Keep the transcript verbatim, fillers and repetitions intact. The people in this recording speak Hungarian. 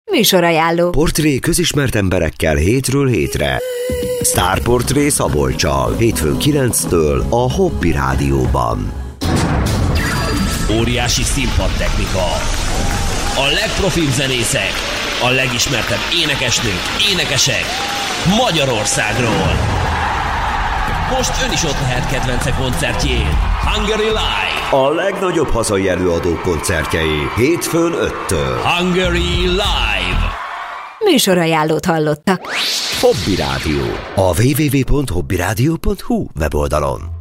Műsorajánló. Portré közismert emberekkel hétről hétre. Sztárportré Szabolccsal. Hétfőn kilenctől a Hobby Rádióban. Óriási színpadtechnika. A legprofibb zenészek. A legismertebb énekesnők, énekesek Magyarországról. Most ön is ott lehet kedvence koncertjén. Hungary Live. A legnagyobb hazai előadók koncertjei. Hétfőn öttől. Hungary Live. Műsorajánlót hallottak. Hobby Rádió. A double-u double-u double-u pont hobby rádió pont hu weboldalon.